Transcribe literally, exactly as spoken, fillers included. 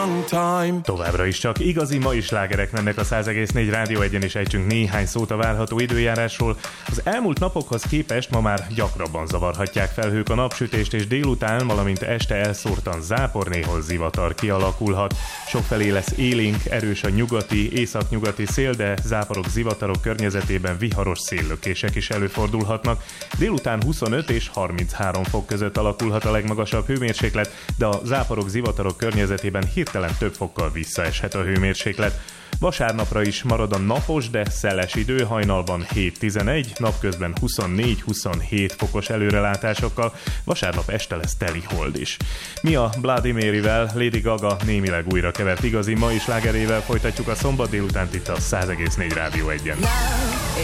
long time. Továbbra is csak igazi mai slágerek mennek a száz egész négy Rádió egyen, és ejtsünk néhány szót a várható időjárásról. Az elmúlt napokhoz képest ma már gyakrabban zavarhatják felhők a napsütést, és délután, valamint este elszórtan zápor, néhol zivatar kialakulhat. Sokfelé lesz élénk, erős a nyugati, északnyugati szél, de záporok, zivatarok környezetében viharos széllökések is előfordulhatnak. Délután huszonöt és harminchárom fok között alakulhat a legmagasabb hőmérséklet, de a záporok, zivatarok környezetében hirtelen több fokkal visszaeshet a hőmérséklet. Vasárnapra is marad a napos, de szeles idő, hajnalban hét-tizenegy, napközben huszonnégy-huszonhét fokos előrelátásokkal, vasárnap este lesz teli hold is. Mi a Bloody Maryvel, Lady Gaga némileg újra kevert igazi mai slágerével folytatjuk a szombat délutánt itt a száz egész négy Rádió egyen.